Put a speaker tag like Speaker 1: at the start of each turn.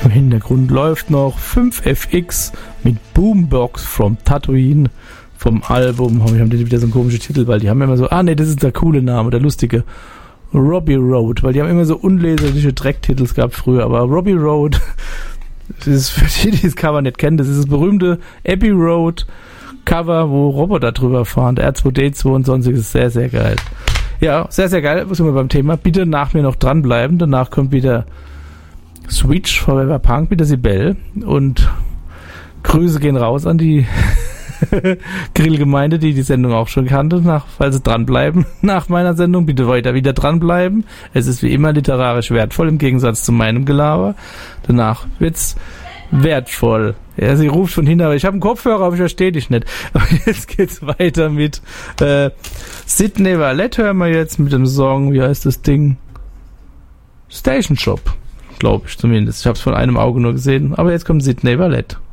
Speaker 1: Im Hintergrund läuft noch 5FX mit Boombox from Tatooine vom Album. Oh, wir haben wieder so einen komischen Titel, weil die haben immer so, das ist der coole Name, der lustige. Robbie Road, weil die haben immer so unleserliche Drecktitel gehabt früher, aber Robbie Road, das ist für die, die das Cover nicht kennen, das ist das berühmte Abbey Road Cover, wo Roboter drüber fahren, der R2D2 und sonstiges, sehr, sehr geil. Ja, sehr, sehr geil, sind wir beim Thema. Bitte nach mir noch dranbleiben, danach kommt wieder Switch Forever Punk mit der Sibel und Grüße gehen raus an die Grillgemeinde, die Sendung auch schon kannte, weil sie dranbleiben nach meiner Sendung. Bitte weiter wieder dranbleiben. Es ist wie immer literarisch wertvoll, im Gegensatz zu meinem Gelaber. Danach wird's wertvoll. Ja, sie ruft von hinten, aber ich habe einen Kopfhörer, aber ich verstehe dich nicht. Aber jetzt geht's weiter mit Sydney Valette, hören wir jetzt mit dem Song, wie heißt das Ding? Station Shop, glaube ich zumindest. Ich habe es von einem Auge nur gesehen, aber jetzt kommt Sydney Valette.